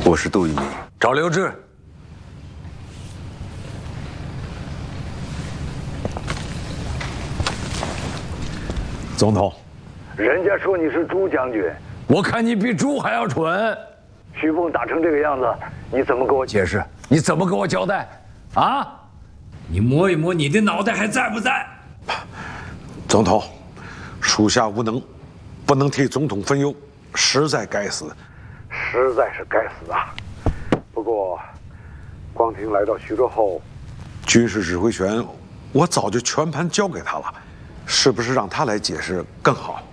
我是杜聿明。 找刘志。 总统， 人家说你是朱将军， 我看你比猪还要蠢。 徐凤打成这个样子，你怎么给我解释？ 你怎么给我交代？啊？你摸一摸你的脑袋还在不在？ 总统，属下无能，不能替总统分忧，实在该死。 实在是该死啊！不过，光庭来到徐州后， 军事指挥权我早就全盘交给他了，是不是让他来解释更好？